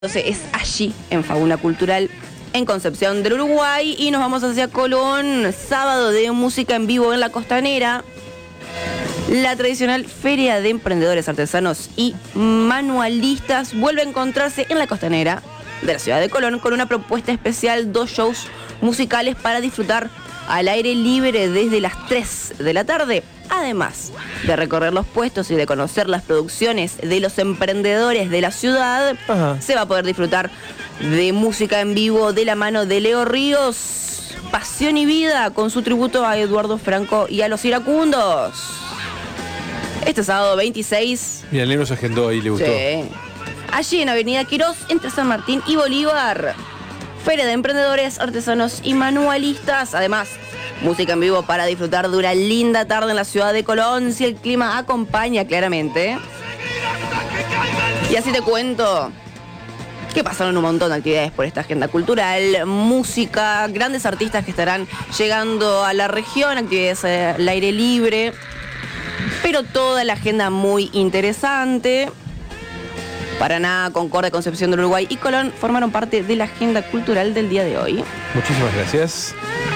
Entonces es allí, en Fauna Cultural, en Concepción del Uruguay. Y nos vamos hacia Colón, sábado de música en vivo en la Costanera. La tradicional Feria de Emprendedores Artesanos y Manualistas vuelve a encontrarse en la Costanera de la ciudad de Colón con una propuesta especial, 2 shows musicales para disfrutar al aire libre desde las 3 de la tarde. Además de recorrer los puestos y de conocer las producciones de los emprendedores de la ciudad, se va a poder disfrutar de música en vivo de la mano de Leo Ríos, Pasión y Vida, con su tributo a Eduardo Franco y a los iracundos. Este sábado 26. Mira, Leo se agendó ahí, le gustó. Sí. Allí en Avenida Quirós, entre San Martín y Bolívar. Feria de Emprendedores, Artesanos y Manualistas. Además, música en vivo para disfrutar de una linda tarde en la ciudad de Colón, si el clima acompaña claramente. Y así te cuento que pasaron un montón de actividades por esta agenda cultural, música, grandes artistas que estarán llegando a la región, actividades al aire libre, pero toda la agenda muy interesante. Paraná, Concordia, Concepción del Uruguay y Colón formaron parte de la agenda cultural del día de hoy. Muchísimas gracias.